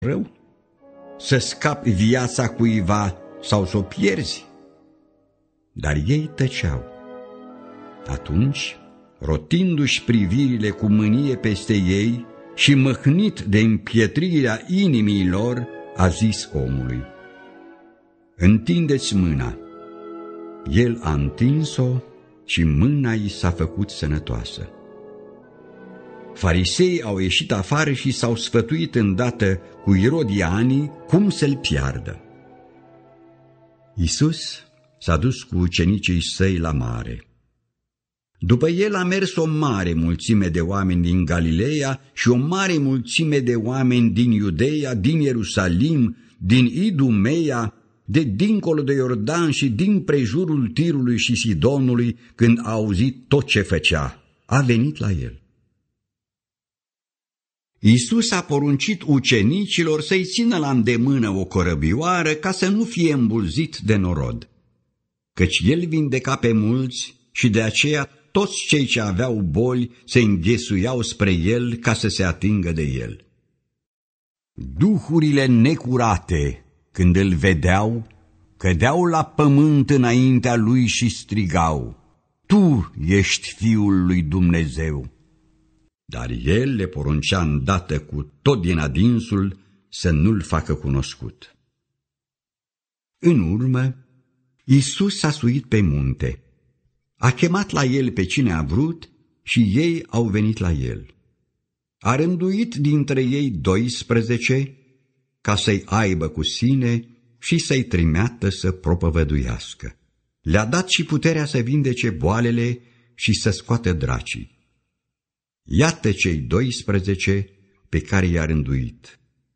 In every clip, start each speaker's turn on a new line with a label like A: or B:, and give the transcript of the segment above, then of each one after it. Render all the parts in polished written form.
A: rău? Să scapi viața cuiva sau să o pierzi? Dar ei tăceau. Atunci, rotindu-și privirile cu mânie peste ei și măhnit de împietrirea inimii lor, a zis omului: „Întindeți mâna.” El a întins-o și mâna i s-a făcut sănătoasă. Fariseii au ieșit afară și s-au sfătuit îndată cu irodianii cum să-l piardă. Iisus s-a dus cu ucenicii săi la mare. După el a mers o mare mulțime de oameni din Galileea și o mare mulțime de oameni din Iudeea, din Ierusalim, din Idumeea, de dincolo de Iordan și din prejurul Tirului și Sidonului. Când a auzit tot ce făcea, a venit la el. Iisus a poruncit ucenicilor să-i țină la îndemână o corăbioară ca să nu fie îmbulzit de norod, căci el vindeca pe mulți și de aceea toți cei ce aveau boli se înghesuiau spre el ca să se atingă de el. Duhurile necurate, când îl vedeau, cădeau la pământ înaintea lui și strigau: „Tu ești Fiul lui Dumnezeu!” Dar el le poruncea îndată cu tot din adinsul să nu-l facă cunoscut. În urmă, Iisus s-a suit pe munte. A chemat la el pe cine a vrut și ei au venit la el. A rânduit dintre ei 12 ca să-i aibă cu sine și să-i trimeată să propovăduiască. Le-a dat și puterea să vindece boalele și să scoată dracii. Iată cei 12 pe care i-a rânduit: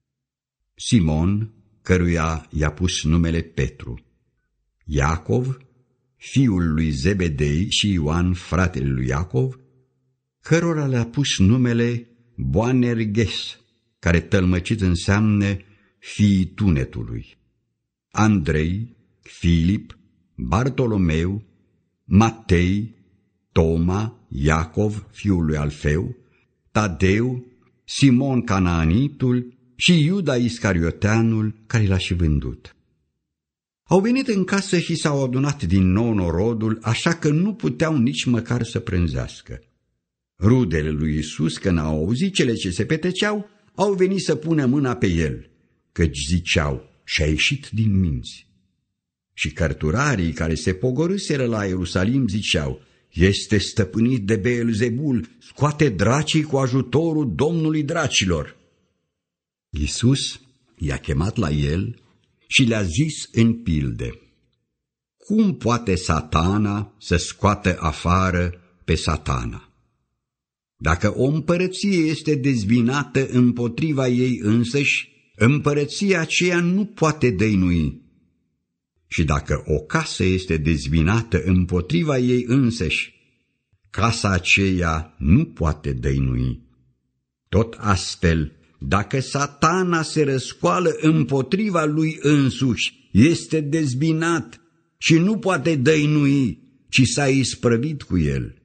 A: Simon, căruia i-a pus numele Petru; Iacov, fiul lui Zebedei, și Ioan, fratele lui Iacov, cărora le-a pus numele Boanerges, care tălmăcit înseamnă fiii tunetului; Andrei, Filip, Bartolomeu, Matei, Toma, Iacov, fiul lui Alfeu, Tadeu, Simon Canaanitul și Iuda Iscarioteanul, care l-a și vândut. Au venit în casă și s-au adunat din nou norodul, așa că nu puteau nici măcar să prânzească. Rudele lui Iisus, când au auzit cele ce se petreceau, au venit să pună mâna pe el, căci ziceau: „Și-a ieșit din minți.” Și cărturarii care se pogorâseră la Ierusalim ziceau: „Este stăpânit de Beelzebul, scoate dracii cu ajutorul Domnului dracilor.” Iisus i-a chemat la el și le-a zis în pilde: „Cum poate Satana să scoată afară pe Satana? Dacă o împărăție este dezbinată împotriva ei însăși, împărăția aceea nu poate dăinui. Și dacă o casă este dezbinată împotriva ei însăși, casa aceea nu poate dăinui. Tot astfel, dacă Satana se răscoală împotriva lui însuși, este dezbinat și nu poate dăinui, ci s-a isprăvit cu el.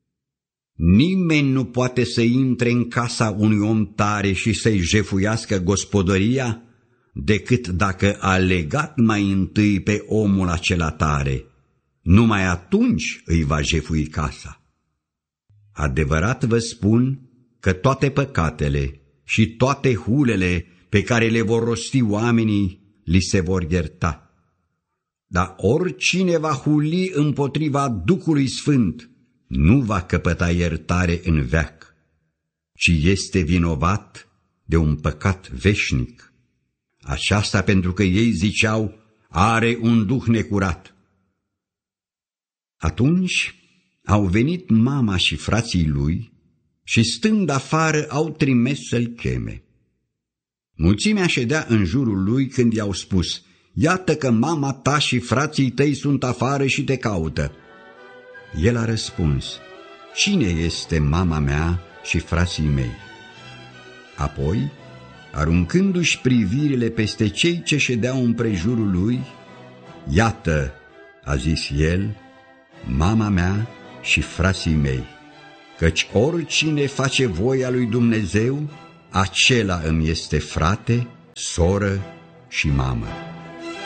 A: Nimeni nu poate să intre în casa unui om tare și să-i jefuiască gospodăria, decât dacă a legat mai întâi pe omul acela tare. Numai atunci îi va jefui casa. Adevărat vă spun că toate păcatele și toate hulele pe care le vor rosti oamenii li se vor ierta. Dar oricine va huli împotriva Duhului Sfânt nu va căpăta iertare în veac, ci este vinovat de un păcat veșnic. Aceasta pentru că ei ziceau: „Are un duh necurat.” Atunci au venit mama și frații lui și, stând afară, au trimis să-l cheme. Mulțimea ședea în jurul lui când i-au spus: „Iată că mama ta și frații tăi sunt afară și te caută.” El a răspuns: „Cine este mama mea și frații mei?” Apoi, aruncându-și privirile peste cei ce ședeau împrejurul lui: „Iată,” a zis el, „mama mea și frații mei, căci oricine face voia lui Dumnezeu, acela îmi este frate soră și mamă.